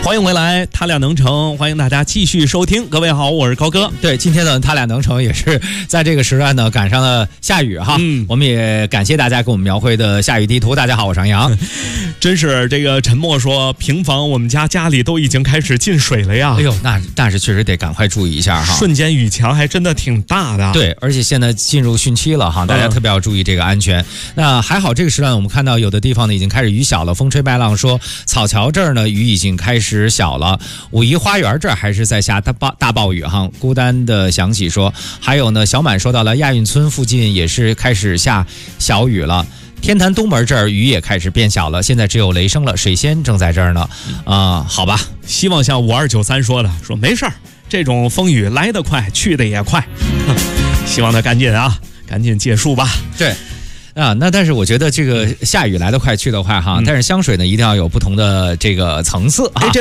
欢迎回来，他俩能成，欢迎大家继续收听。各位好，我是高哥。 对，今天呢，他俩能成也是在这个时段呢赶上了下雨哈。我们也感谢大家给我们描绘的下雨地图。大家好，我是杨洋。 真是这个陈默说，平房我们家里都已经开始进水了呀。 哎呦，那是确实得赶快注意一下哈。 瞬间雨强还真的挺大的。 对，而且现在进入汛期了哈，大家特别要注意这个安全。那还好，这个时段我们看到有的地方呢已经开始雨小了，风吹麦浪说草桥这儿呢雨已经开始小了，武夷花园这儿还是在下大暴雨哈。孤单的想起说，还有呢小满说到了亚运村附近也是开始下小雨了。天坛东门这儿雨也开始变小了，现在只有雷声了，水仙正在这儿呢。好吧， 希望像5293说的，说没事儿，这种风雨来得快，去得也快，希望它赶紧结束吧。 对。那但是我觉得这个下雨来得快去得快哈，但是香水呢一定要有不同的这个层次哈。